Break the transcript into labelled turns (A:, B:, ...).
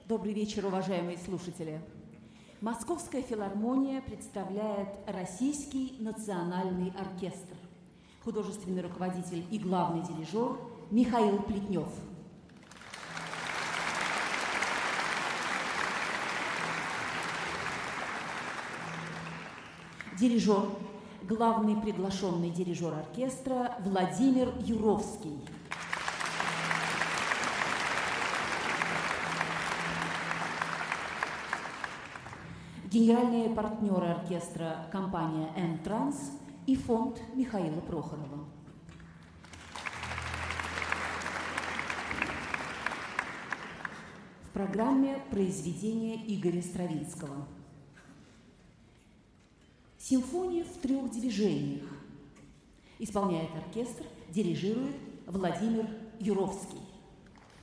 A: Добрый вечер, уважаемые слушатели. Московская филармония представляет Российский национальный оркестр. Художественный руководитель и главный дирижер Михаил Плетнев. Дирижер, главный приглашенный дирижер оркестра Владимир Юровский. Генеральные партнеры оркестра компания «М-Транс» и фонд Михаила Прохорова. В программе произведения Игоря Стравинского. Симфония в 3 движениях. Исполняет оркестр, дирижирует Владимир Юровский.